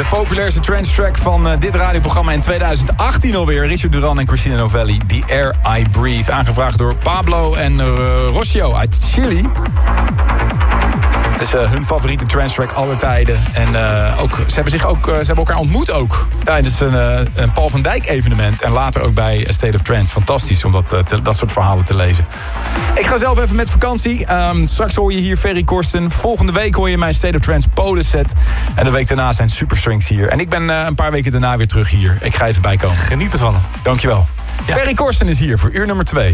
De populairste trance track van dit radioprogramma in 2018 alweer. Richard Durand en Christina Novelli, The Air I Breathe. Aangevraagd door Pablo en Rocio uit Chili. Het is hun favoriete trance track aller tijden. En ze hebben elkaar ontmoet ook tijdens een Paul van Dijk evenement. En later ook bij A State of Trance. Fantastisch om dat soort verhalen te lezen. Ik ga zelf even met vakantie. Straks hoor je hier Ferry Korsten. Volgende week hoor je mijn State of Trance Polen set. En de week daarna zijn Superstrings hier. En ik ben een paar weken daarna weer terug hier. Ik ga even bijkomen. Geniet ervan. Dankjewel. Ja. Ferry Korsten is hier voor uur nummer 2.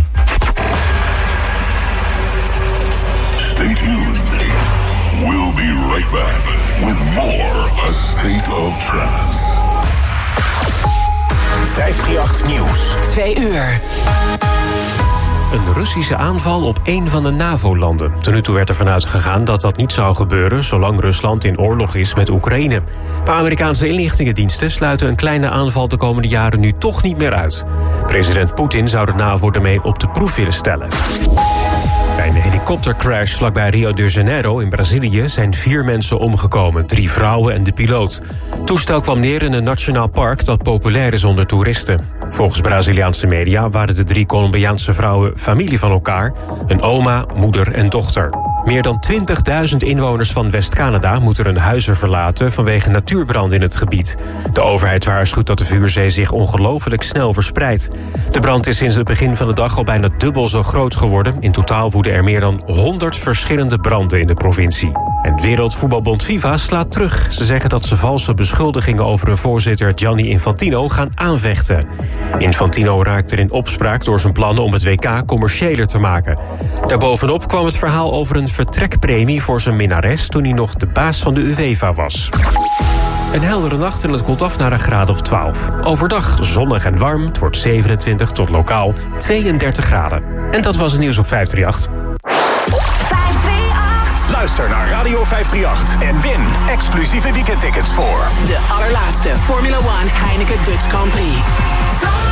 Stay tuned. We'll be right back with more A State of Trance. 538 Nieuws. 2 uur. Een Russische aanval op een van de NAVO-landen. Tot nu toe werd er vanuit gegaan dat dat niet zou gebeuren zolang Rusland in oorlog is met Oekraïne. Maar Amerikaanse inlichtingendiensten sluiten een kleine aanval de komende jaren nu toch niet meer uit. President Poetin zou de NAVO ermee op de proef willen stellen. Bij een helikoptercrash vlakbij Rio de Janeiro in Brazilië zijn 4 mensen omgekomen, 3 vrouwen en de piloot. Het toestel kwam neer in een nationaal park dat populair is onder toeristen. Volgens Braziliaanse media waren de 3 Colombiaanse vrouwen familie van elkaar, een oma, moeder en dochter. Meer dan 20.000 inwoners van West-Canada moeten hun huizen verlaten vanwege natuurbranden in het gebied. De overheid waarschuwt dat de vuurzee zich ongelooflijk snel verspreidt. De brand is sinds het begin van de dag al bijna dubbel zo groot geworden. In totaal woeden er meer dan 100 verschillende branden in de provincie. En Wereldvoetbalbond FIFA slaat terug. Ze zeggen dat ze valse beschuldigingen over hun voorzitter Gianni Infantino gaan aanvechten. Infantino raakte in opspraak door zijn plannen om het WK commerciëler te maken. Daarbovenop kwam het verhaal over een vertrekpremie voor zijn minnares toen hij nog de baas van de UEFA was. Een heldere nacht en het koelt af naar een graad of 12. Overdag zonnig en warm, het wordt 27 tot lokaal 32 graden. En dat was het nieuws op 538. Luister naar Radio 538 en win exclusieve weekendtickets voor de allerlaatste Formula 1 Heineken Dutch Grand Prix.